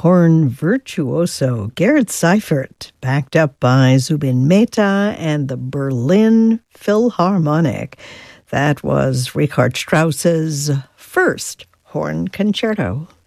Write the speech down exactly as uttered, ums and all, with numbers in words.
horn virtuoso Gerrit Seifert, backed up by Zubin Mehta and the Berlin Philharmonic. That was Richard Strauss's first horn concerto.